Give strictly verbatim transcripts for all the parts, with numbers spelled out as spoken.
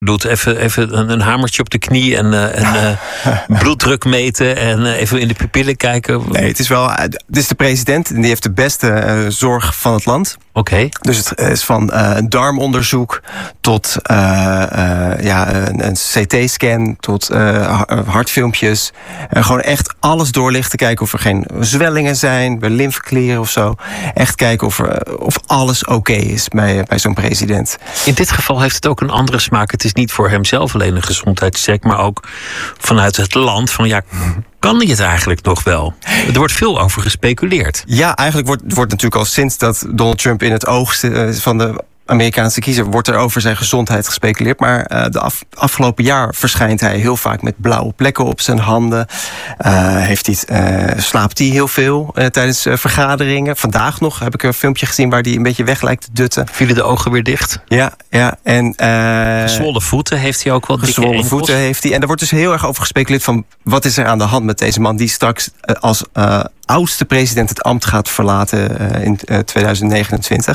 doet. Even, even een, een hamertje op de knie en, uh, en uh, bloeddruk meten en uh, even in de pupillen kijken. Nee, het is wel. Het is de president en die heeft de beste uh, zorg van het land. Oké. Okay. Dus het is van uh, een darmonderzoek tot uh, uh, ja, een, een C T-scan, tot uh, hartfilmpjes. Uh, gewoon echt alles doorlichten, kijken of er geen zwellingen zijn, bij lymfeklieren of zo. Echt kijken of, er, of alles oké okay is bij, bij zo'n president. In dit geval heeft het ook een andere smaak. Het is niet voor hemzelf alleen een gezondheidscheck, maar ook vanuit het land. Van ja, kan hij het eigenlijk nog wel? Er wordt veel over gespeculeerd. Ja, eigenlijk wordt, wordt natuurlijk al sinds dat Donald Trump in het oog uh, van de Amerikaanse kiezer wordt er over zijn gezondheid gespeculeerd. Maar uh, de af, afgelopen jaar verschijnt hij heel vaak met blauwe plekken op zijn handen. Uh, heeft hij, uh, slaapt hij heel veel uh, tijdens uh, vergaderingen. Vandaag nog heb ik een filmpje gezien waar hij een beetje weg lijkt te dutten. Vielen de ogen weer dicht? Ja, ja. En, uh, gezwollen voeten heeft hij ook wel. Gezwollen voeten heeft hij. En er wordt dus heel erg over gespeculeerd van wat is er aan de hand met deze man die straks uh, als uh, oudste president het ambt gaat verlaten uh, in uh, tweeduizend negenentwintig.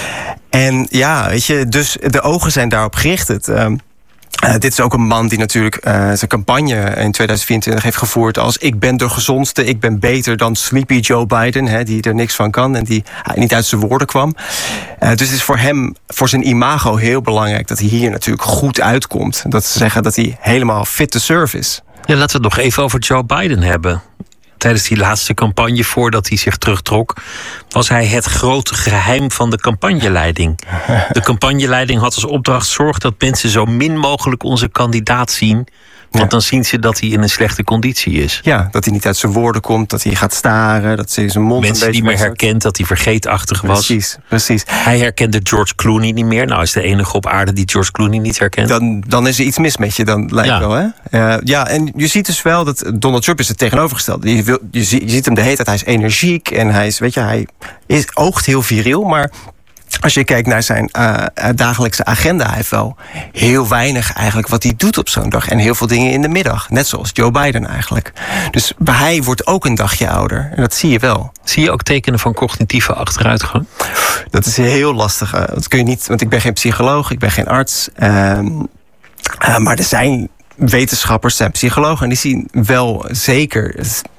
En ja, weet je, dus de ogen zijn daarop gericht. Het, uh, uh, dit is ook een man die natuurlijk uh, zijn campagne in tweeduizend vierentwintig heeft gevoerd als ik ben de gezondste, ik ben beter dan Sleepy Joe Biden, hè, die er niks van kan en die uh, niet uit zijn woorden kwam. Uh, dus het is voor hem, voor zijn imago heel belangrijk dat hij hier natuurlijk goed uitkomt. Dat ze zeggen dat hij helemaal fit to serve is. Ja, laten we het nog even over Joe Biden hebben. Tijdens die laatste campagne, voordat hij zich terugtrok, was hij het grote geheim van de campagneleiding. De campagneleiding had als opdracht: zorg dat mensen zo min mogelijk onze kandidaat zien. Want ja. dan zien ze dat hij in een slechte conditie is. Ja, dat hij niet uit zijn woorden komt, dat hij gaat staren, dat ze zijn mond mensen een beetje niet meer herkent, dat hij vergeetachtig was. Precies, precies. Hij herkende George Clooney niet meer. Nou, is de enige op aarde die George Clooney niet herkent. Dan, dan is er iets mis met je, dan lijkt ja. wel, hè? Uh, ja, en je ziet dus wel dat Donald Trump is het tegenovergestelde. Je, wil, je, zie, je ziet hem de hele tijd, hij is energiek en hij is, weet je, hij is, oogt heel viriel, maar als je kijkt naar zijn uh, dagelijkse agenda, hij heeft wel heel weinig eigenlijk wat hij doet op zo'n dag. En heel veel dingen in de middag. Net zoals Joe Biden eigenlijk. Dus hij wordt ook een dagje ouder. En dat zie je wel. Zie je ook tekenen van cognitieve achteruitgang? Dat is heel lastig. Uh, dat kun je niet, want ik ben geen psycholoog, ik ben geen arts. Uh, uh, maar er zijn wetenschappers, zijn psychologen, en die zien wel zeker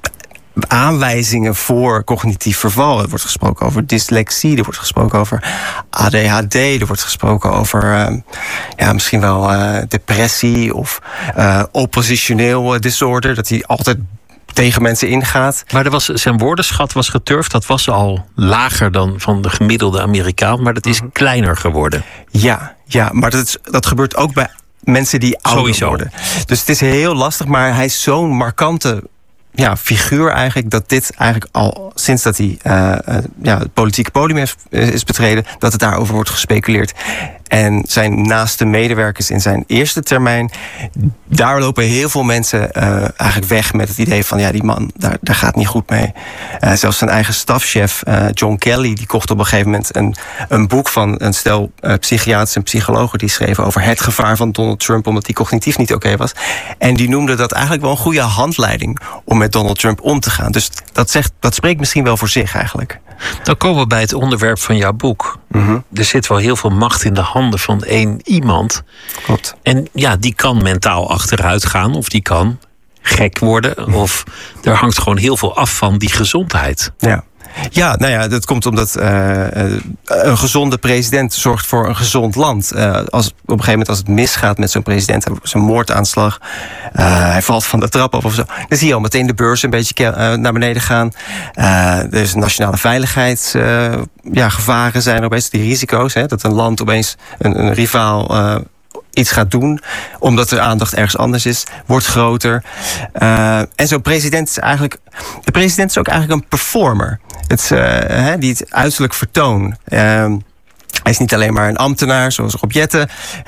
aanwijzingen voor cognitief verval. Er wordt gesproken over dyslexie, er wordt gesproken over A D H D, er wordt gesproken over uh, ja, misschien wel uh, depressie of uh, oppositioneel disorder, dat hij altijd tegen mensen ingaat. Maar er was, zijn woordenschat was geturfd, dat was al lager dan van de gemiddelde Amerikaan, maar dat is mm-hmm. kleiner geworden. Ja, ja, maar dat, is, dat gebeurt ook bij mensen die ouder Sowieso. worden. Dus het is heel lastig, maar hij is zo'n markante ja, figuur eigenlijk, dat dit eigenlijk al sinds dat hij uh, uh, ja, het politieke podium is, is betreden, dat het daarover wordt gespeculeerd. En zijn naaste medewerkers in zijn eerste termijn, daar lopen heel veel mensen uh, eigenlijk weg met het idee van ja, die man, daar, daar gaat niet goed mee. Uh, zelfs zijn eigen stafchef, uh, John Kelly, die kocht op een gegeven moment een, een boek van een stel uh, psychiaters en psychologen die schreven over het gevaar van Donald Trump, omdat hij cognitief niet oké okay was. En die noemde dat eigenlijk wel een goede handleiding om met Donald Trump om te gaan. Dus dat, zegt, dat spreekt misschien wel voor zich eigenlijk. Dan komen we bij het onderwerp van jouw boek. Mm-hmm. Er zit wel heel veel macht in de handen van één iemand. Klopt. En ja, die kan mentaal achteruit gaan, of die kan gek worden, of er hangt gewoon heel veel af van die gezondheid. Ja. Ja, nou ja, dat komt omdat uh, een gezonde president zorgt voor een gezond land. Uh, als, op een gegeven moment als het misgaat met zo'n president, zo'n moordaanslag, uh, hij valt van de trap af of zo, dan zie je al meteen de beurs een beetje uh, naar beneden gaan. Uh, er is nationale veiligheidsgevaren uh, ja, gevaren zijn er opeens, die risico's, hè, dat een land opeens een, een rivaal Uh, iets gaat doen, omdat er aandacht ergens anders is, wordt groter. Uh, en zo'n president is eigenlijk, de president is ook eigenlijk een performer. Het, uh, hè, die het uiterlijk vertoon. Uh, Hij is niet alleen maar een ambtenaar, zoals Rob Jetten.